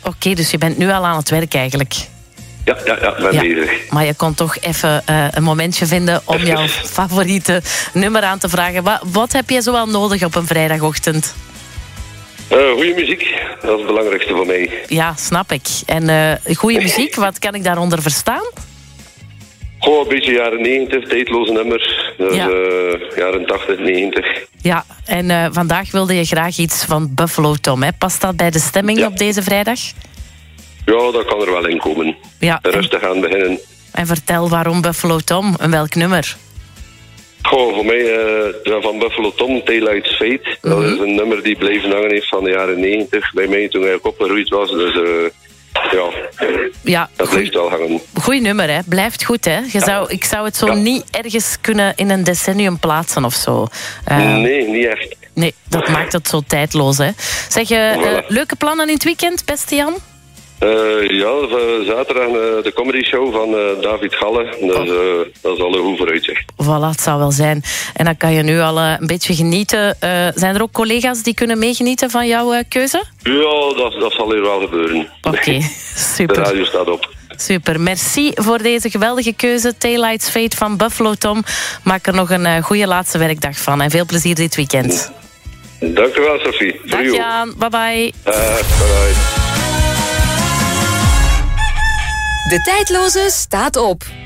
Oké, dus je bent nu al aan het werk eigenlijk. Ja, ben bezig. Maar je kon toch even een momentje vinden om jouw favoriete nummer aan te vragen. Wat heb je zoal nodig op een vrijdagochtend? Goede muziek, dat is het belangrijkste voor mij. Ja, snap ik. En goede muziek, wat kan ik daaronder verstaan? Gewoon een beetje jaren 90, tijdloze nummers. Dus jaren 80, 90. Ja, en vandaag wilde je graag iets van Buffalo Tom, hè? Past dat bij de stemming op deze vrijdag? Ja, dat kan er wel in komen. Ja, rustig aan beginnen. En vertel waarom Buffalo Tom en welk nummer? Voor mij van Buffalo Tom, Daylight Fate. Dat is een nummer die blijven hangen heeft van de jaren 90. Bij mij toen ik opgegroeid was. Dus dat blijft wel hangen. Goeie nummer, hè? Blijft goed, hè? Ik zou het zo niet ergens kunnen in een decennium plaatsen of zo. Nee, niet echt. Nee, dat maakt het zo tijdloos, hè? Zeg je, leuke plannen in het weekend, beste Jan? Zaterdag de comedy show van David Galle. Dat is al een goed vooruitzicht. Voilà, het zou wel zijn. En dan kan je nu al een beetje genieten. Zijn er ook collega's die kunnen meegenieten van jouw keuze? Ja, dat zal hier wel gebeuren. Oké, super. De radio staat op. Super, merci voor deze geweldige keuze. Daylight Fate van Buffalo Tom. Maak er nog een goede laatste werkdag van. En veel plezier dit weekend. Dank u wel, Sophie. Dag Jan, bye bye. Bye. De tijdloze staat op.